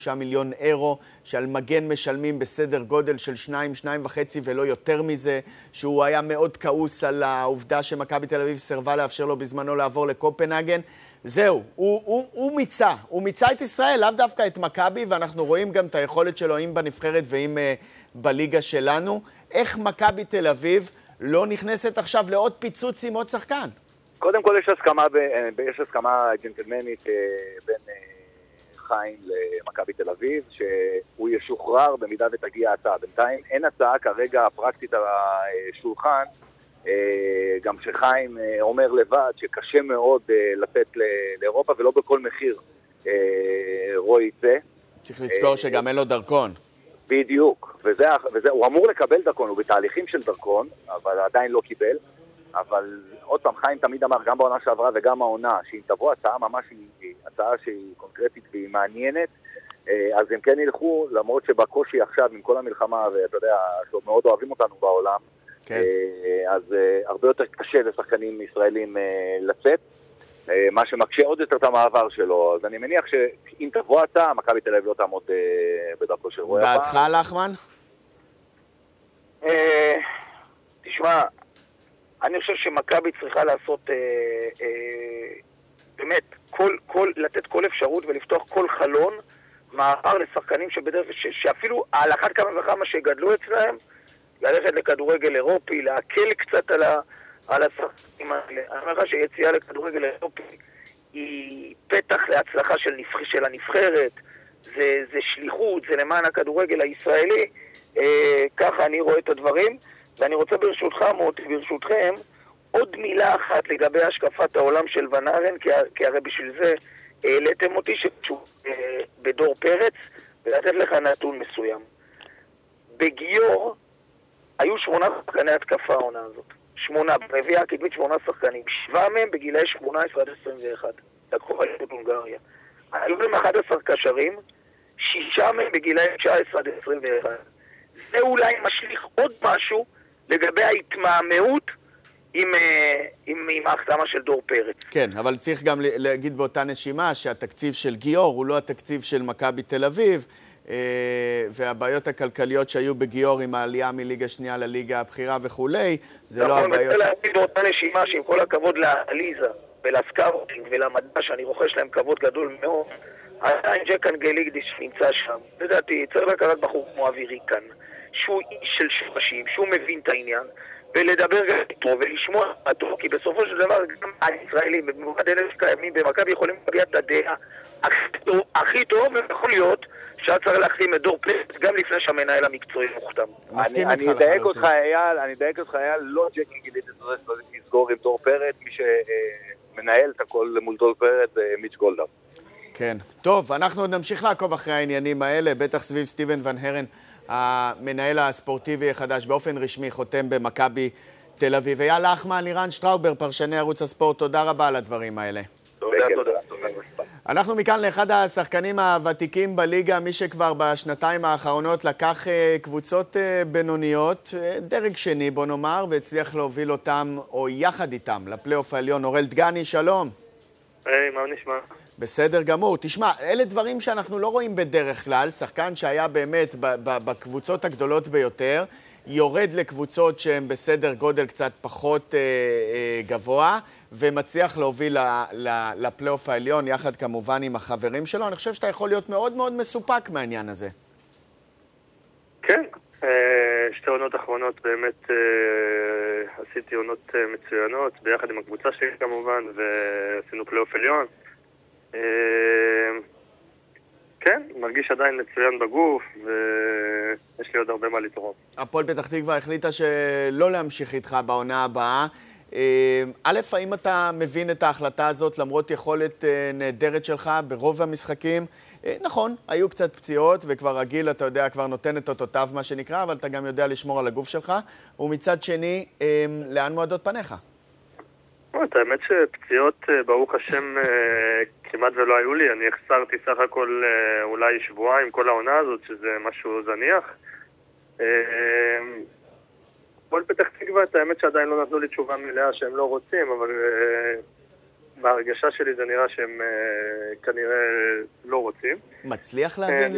מיליון אירו, שעל מגן משלמים בסדר גודל של 2.5 ולא יותר מזה, שהוא היה מאוד כעוס על העובדה שמכבי תל אביב סירבה לאפשר לו בזמנו לעבור לקופנהגן. זהו, הוא מיצה את ישראל, לאו דווקא את מכבי, ואנחנו רואים גם את היכולת שלו אם בנבחרת ואם בליגה שלנו. איך מכבי תל אביב לא נכנסת עכשיו לעוד פיצוץ עם עוד שחקן? קודם כל יש הסכמה ג'נטלמנית בין חיים למכבי תל אביב, שהוא ישוחרר במידה ותגיע הצעה. בינתיים אין הצעה כרגע פרקטית על השולחן, גם שחיים אומר לבד שקשה מאוד לצאת לאירופה ולא בכל מחיר רוי יצא. צריך לזכור שגם אין לו דרכון. בדיוק, הוא אמור לקבל דרכון, הוא בתהליכים של דרכון, אבל עדיין לא קיבל. אבל עוד פעם, חיים תמיד אמר, גם בעונה שעברה וגם העונה, שאם תבוא הצעה ממש, הצעה שהיא קונקרטית והיא מעניינת, אז הם כן ילכו, למרות שבקושי עכשיו, עם כל המלחמה, ואתה יודע, שמאוד אוהבים אותנו בעולם, כן. אז הרבה יותר קשה לשחקנים ישראלים לצאת, מה שמקשה עוד יותר את המעבר שלו. אז אני מניח שאם תבוא הצעה, מכבי תל אביב לא תעמוד בדרכו של רועי. דעתך, לחמן? תשמע, אני חושב שמכבי צריכה לעשות באמת לתת כל אפשרות ולפתוח כל חלון מעבר לשחקנים שאפילו על אחת כמה וכמה שגדלו אצלהם, ללכת לכדורגל אירופי, להקל קצת על השחקנים האלה. אני אומר לך שיציאה לכדורגל אירופי היא פתח להצלחה של הנבחרת, זה שליחות, זה למען הכדורגל הישראלי. ככה אני רואה את הדברים. ואני רוצה ברשותכם עוד מילה אחת לגבי השקפת העולם של ון ארן, כי הרי בשביל זה העליתם אותי בדור פרץ, ולתת לך נתון מסוים. בגיור היו 8 שחקני התקפה העונה הזאת. 8, ברביעה הקדמית 8 שחקנים. 7 מהם בגילאי 18 עד 21. לקחו אליפות הונגריה. היו להם 11 קשרים, 6 מהם בגילאי 19 עד 21. זה אולי משליך עוד משהו לגבי ההתמהמהות עם ההחתמה של דור פרץ. כן, אבל צריך גם להגיד באותה נשימה שהתקציב של גיאור הוא לא התקציב של מכבי תל אביב, והבעיות הכלכליות שהיו בגיאור עם העלייה מליגה שנייה לליגה הבכירה וכולי, זה לא הבעיות... אני רוצה להגיד באותה נשימה שעם כל הכבוד לאליזה ולסקאוטינג ולמדע שאני רוכש להם כבוד גדול מאוד, עדיין ג'ק אנגלידיש נמצא שם. לדעתי, צריך לקחת בחור כמו אבי ריקן, שהוא איש של שורשים, שהוא מבין את העניין, ולדבר גם איתו ולשמוע אותו, כי בסופו של דבר גם הישראלים, במיוחד אלה שקיימים במכבי, יכולים להביע את הדעה הכי טוב, ויכול להיות שהיה צריך להחתים את דור פרץ גם לפני שהמנהל המקצועי מוכתם. אני אדייק אותך אייל, לא ג'ק אנגלידיש לסגור עם דור פרץ, מי שמנהל את הכל מול דור פרץ זה מיץ' גולדהר. כן, טוב, אנחנו עוד נמשיך לעקוב אחרי העניינים האלה, בטח סביב סטיבן ון הרן, המנהל הספורטיבי החדש, באופן רשמי חותם במכבי תל אביב. אייל לחמן, לירן שטראובר, פרשני ערוץ הספורט, תודה רבה על הדברים האלה. תודה. אנחנו מכאן לאחד השחקנים הוותיקים בליגה, מי שכבר בשנתיים האחרונות לקח קבוצות בינוניות, דרג שני בוא נאמר, והצליח להוביל אותם, או יחד איתם, לפלייאוף העליון. אורל דגני, שלום. היי, מה נשמע? בסדר גמור. תשמע, אלה דברים שאנחנו לא רואים בדרך כלל. שחקן שהיה באמת בקבוצות הגדולות ביותר, יורד לקבוצות שהן בסדר גודל קצת פחות גבוה, ומצליח להוביל לפלייאוף העליון, יחד כמובן עם החברים שלו. אני חושב שאתה יכול להיות מאוד מאוד מסופק מהעניין הזה. כן, שתי עונות אחרונות באמת עשיתי עונות מצוינות, ביחד עם הקבוצה שלי כמובן, ועשינו פלייאוף עליון. כן, מרגיש עדיין מצוין בגוף, ויש לי עוד הרבה מה לתרום. הפועל פתח תקווה החליטה שלא להמשיך איתך בעונה הבאה. א', האם אתה מבין את ההחלטה הזאת למרות יכולת נהדרת שלך ברוב המשחקים? נכון, היו קצת פציעות, וכבר רגיל, אתה יודע, כבר נותן את אותותיו מה שנקרא, אבל אתה גם יודע לשמור על הגוף שלך. ומצד שני, לאן מועדות פניך? האמת שפציעות, ברוך השם, כמעט ולא היו לי. אני החסרתי סך הכל אולי שבועיים כל העונה הזאת, שזה משהו זניח. הפועל פתח תקווה, האמת שעדיין לא נתנו לי תשובה מלאה שהם לא רוצים, אבל בהרגשה שלי זה נראה שהם כנראה לא רוצים. מצליח להבין